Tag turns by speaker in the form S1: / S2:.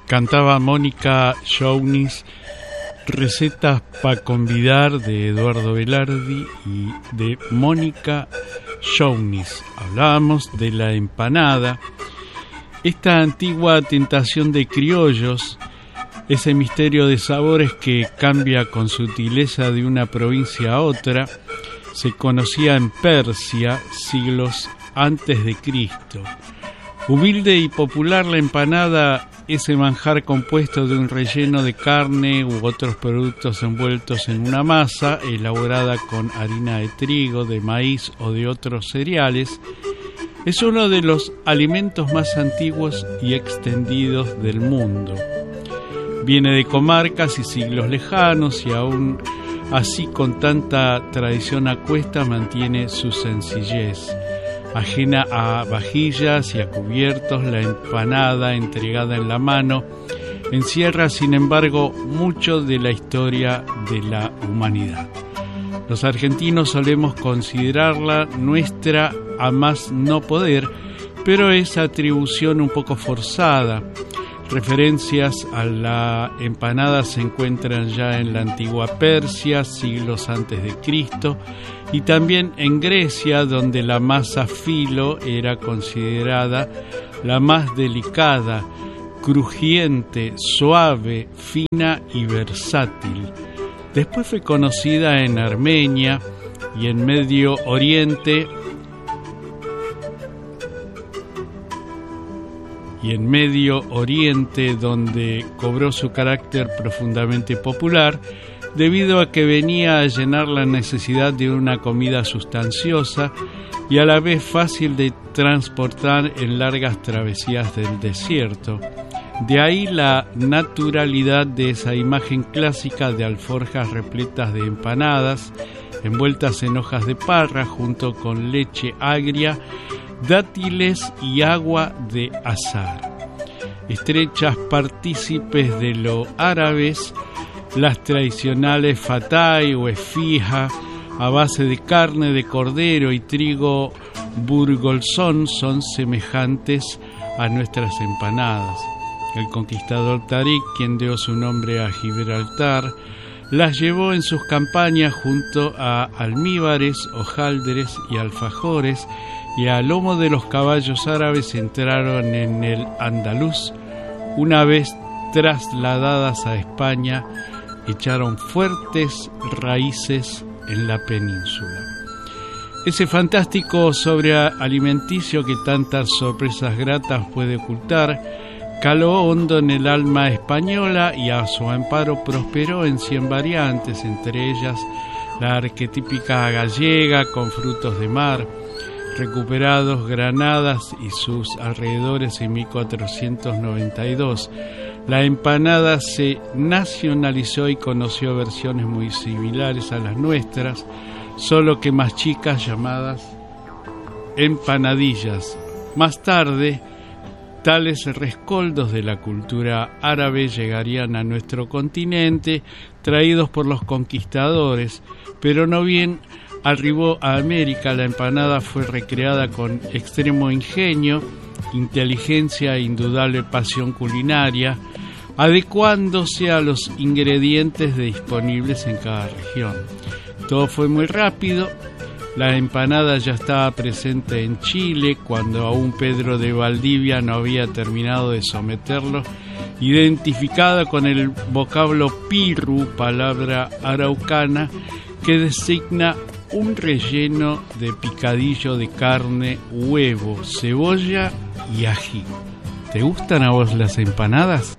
S1: Cantaba Mónica Jounis, Recetas para convidar, de Eduardo Velardi y de Mónica Jounis. Hablábamos de la empanada, esta antigua tentación de criollos, ese misterio de sabores que cambia con sutileza de una provincia a otra. Se conocía en Persia siglos antes de Cristo. Humilde y popular, la empanada, ese manjar compuesto de un relleno de carne u otros productos envueltos en una masa elaborada con harina de trigo, de maíz o de otros cereales, es uno de los alimentos más antiguos y extendidos del mundo. Viene de comarcas y siglos lejanos y aún así con tanta tradición a cuestas mantiene su sencillez. Ajena a vajillas y a cubiertos, la empanada entregada en la mano encierra, sin embargo, mucho de la historia de la humanidad. Los argentinos solemos considerarla nuestra a más no poder, pero esa atribución un poco forzada. Referencias a la empanada se encuentran ya en la antigua Persia, siglos antes de Cristo, y también en Grecia, donde la masa filo era considerada la más delicada, crujiente, suave, fina y versátil. Después fue conocida en Armenia y en Medio Oriente, donde cobró su carácter profundamente popular debido a que venía a llenar la necesidad de una comida sustanciosa y a la vez fácil de transportar en largas travesías del desierto. De ahí la naturalidad de esa imagen clásica de alforjas repletas de empanadas envueltas en hojas de parra junto con leche agria, dátiles y agua de azahar. Estrechas partícipes de lo árabes, las tradicionales fatay o esfija a base de carne de cordero y trigo burgolzón son semejantes a nuestras empanadas. El conquistador Tarik, quien dio su nombre a Gibraltar, las llevó en sus campañas junto a almíbares, hojaldres y alfajores, y a lomo de los caballos árabes entraron en el Andaluz. Una vez trasladadas a España, echaron fuertes raíces en la península. Ese fantástico sobrealimenticio que tantas sorpresas gratas puede ocultar, caló hondo en el alma española y a su amparo prosperó en 100 variantes, entre ellas la arquetípica gallega con frutos de mar, recuperados Granadas y sus alrededores en 1492. La empanada se nacionalizó y conoció versiones muy similares a las nuestras, solo que más chicas, llamadas empanadillas. Más tarde, tales rescoldos de la cultura árabe llegarían a nuestro continente, traídos por los conquistadores, pero no bien arribó a América, la empanada fue recreada con extremo ingenio, inteligencia e indudable pasión culinaria, adecuándose a los ingredientes disponibles en cada región. Todo fue muy rápido. La empanada ya estaba presente en Chile cuando aún Pedro de Valdivia no había terminado de someterlo, identificada con el vocablo pirru, palabra araucana que designa un relleno de picadillo de carne, huevo, cebolla y ají. ¿Te gustan a vos las empanadas?